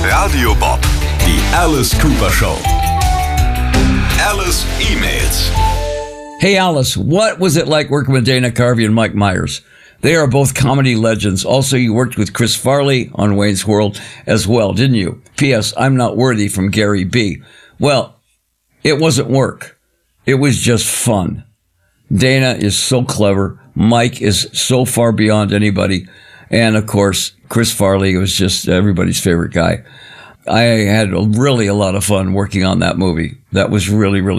Radio Bob, die Alice Cooper Show. Alice emails. Hey Alice, what was it like working with Dana Carvey and Mike Myers? They are both comedy legends. Also, you worked with Chris Farley on Wayne's World as well, didn't you? P.S. I'm not worthy from Gary B. Well, it wasn't work. It was just fun. Dana is so clever. Mike is so far beyond anybody. And of course, Chris Farley was just everybody's favorite guy. I had really a lot of fun working on that movie. That was really, really